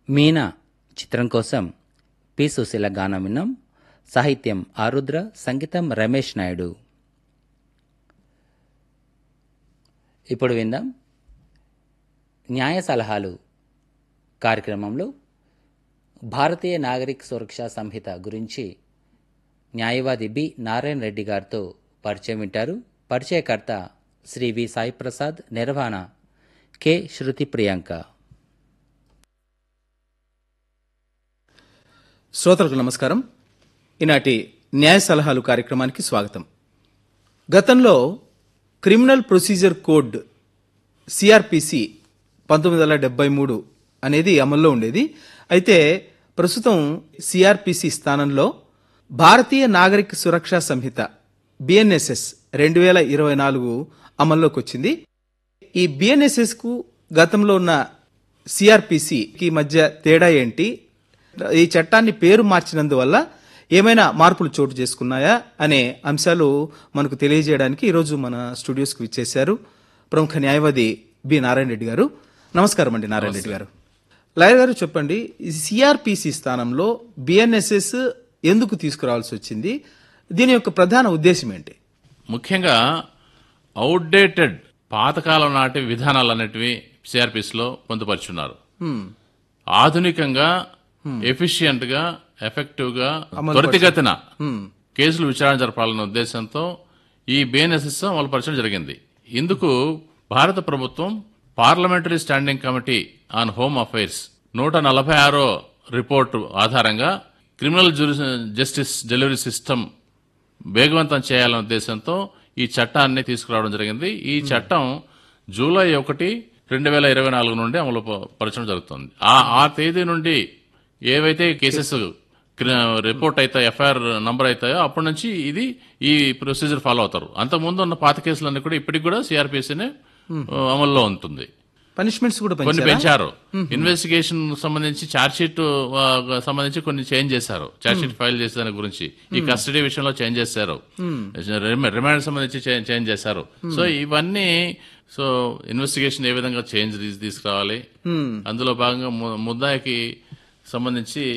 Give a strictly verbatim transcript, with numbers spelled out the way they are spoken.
మీనా చిత్రం కోసం పి సుశీల గానం విన్నాం. సాహిత్యం ఆరుద్ర, సంగీతం రమేష్ నాయుడు. ఇప్పుడు విందాం న్యాయ సలహాలు కార్యక్రమంలో భారతీయ నాగరిక సురక్షా సంహిత గురించి న్యాయవాది బి నారాయణ రెడ్డి గారితో పరిచయం వింటారు. పరిచయకర్త శ్రీ వి సాయి ప్రసాద్, నిర్వహణ కె శృతి ప్రియాంక. శ్రోతలకు నమస్కారం. ఈనాటి న్యాయ సలహాలు కార్యక్రమానికి స్వాగతం. గతంలో క్రిమినల్ ప్రొసీజర్ కోడ్ సిఆర్పిసి పంతొమ్మిది వందల డెబ్బై మూడు అనేది అమల్లో ఉండేది. అయితే ప్రస్తుతం సిఆర్పిసి స్థానంలో భారతీయ నాగరిక సురక్షా సంహిత బిఎన్ఎస్ఎస్ రెండు వేల ఇరవై నాలుగు అమల్లోకి వచ్చింది. ఈ బిఎన్ఎస్ఎస్ కు గతంలో ఉన్న సిఆర్పిసికి మధ్య తేడా ఏంటి, ఈ చట్టాన్ని పేరు మార్చినందువల్ల ఏమైనా మార్పులు చోటు చేసుకున్నాయా అనే అంశాలు మనకు తెలియజేయడానికి ఈరోజు మన స్టూడియోస్కి విచ్చేశారు ప్రముఖ న్యాయవాది బి నారాయణ రెడ్డి గారు. నమస్కారం అండి నారాయణ రెడ్డి గారు. లాయర్ గారు చెప్పండి, సిఆర్పిసి స్థానంలో బిఎన్ఎస్ఎస్ ఎందుకు తీసుకురావాల్సి వచ్చింది, దీని యొక్క ప్రధాన ఉద్దేశం ఏంటి? ముఖ్యంగా అవుట్డేటెడ్ పాతకాలం నాటి విధానాలు అనేటివి సిఆర్పిసిలో పొందుపరుచున్నారు. ఆధునికంగా ఎఫిషియెంట్ గా ఎఫెక్టివ్ గా త్వరితగతిన కేసులు విచారణ జరపాలన్న ఉద్దేశంతో ఈ బిఎన్ఎస్ఎస్ అమలుపరచడం జరిగింది. ఇందుకు భారత ప్రభుత్వం parliamentary standing committee on home affairs నూట నలభై ఆరో రిపోర్టు ఆధారంగా క్రిమినల్ జస్టిస్ డెలివరీ సిస్టమ్ వేగవంతం చేయాలనే ఉద్దేశంతో ఈ చట్టాన్ని తీసుకురావడం జరిగింది. ఈ చట్టం జూలై ఒకటి రెండు వేల ఇరవై నాలుగు నుండి అమలు పరచడం జరుగుతుంది. ఆ ఆ తేదీ నుండి ఏవైతే కేసెస్ రిపోర్ట్ అవుతాయో, ఎఫ్ఐఆర్ నంబర్ అవుతాయో అప్పటి నుంచి ఇది ఈ ప్రొసీజర్ ఫాలో అవుతారు. అంతకుముందు ఉన్న పాత కేసులన్నీ కూడా ఇప్పటికి కూడా సిఆర్పిసినే అమల్లో ఉంటుంది. పనిష్మెంట్స్ కూడా కొన్ని పెంచారు. ఇన్వెస్టిగేషన్ సంబంధించి ఛార్జ్ షీట్ సంబంధించి కొన్ని చేంజ్ చేశారు. ఛార్జ్ షీట్ ఫైల్ చేసే దాని గురించి ఈ కస్టడీ విషయంలో చేంజ్ చేశారు. రిమాండ్ సంబంధించి చేంజ్ చేశారు. సో ఇవన్నీ సో ఇన్వెస్టిగేషన్ ఏ విధంగా చేంజ్ తీసుకురావాలి, అందులో భాగంగా ముద్దాయికి సంబంధించి